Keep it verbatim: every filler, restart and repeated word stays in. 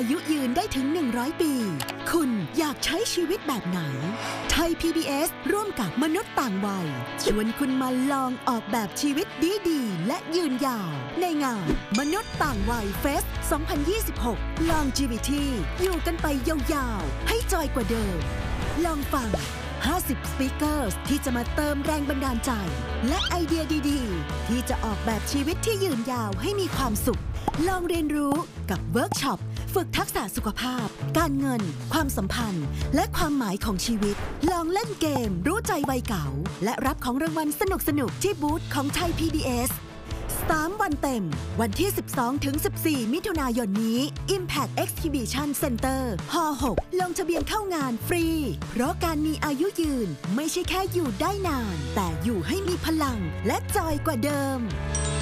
ยุยืนได้ถึงหนึ่งร้อยปีคุณอยากใช้ชีวิตแบบไหนไทย พี บี เอส ร่วมกับมนุษย์ต่างวัยชวนคุณมาลองออกแบบชีวิตดีๆและยืนยาวในงานมนุษย์ต่างวัยเฟส สองพันยี่สิบหก Longevity อยู่กันไปยาวๆให้จอยกว่าเดิมลองฟังห้าสิบสปีกเกอร์ที่จะมาเติมแรงบันดาลใจและไอเดียดีๆที่จะออกแบบชีวิตที่ยืนยาวให้มีความสุขลองเรียนรู้กับเวิร์กช็อปฝึกทักษะสุขภาพการเงินความสัมพันธ์และความหมายของชีวิตลองเล่นเกมรู้ใจวัยเก่าและรับของรางวัลสนุกๆที่บูธของไทย พี บี เอสสามวันเต็มวันที่ สิบสองถึงสิบสี่ มิถุนายนนี้ Impact Exhibition Center ฮอ หก ลงทะเบียนเข้างานฟรีเพราะการมีอายุยืนไม่ใช่แค่อยู่ได้นานแต่อยู่ให้มีพลังและจอยกว่าเดิม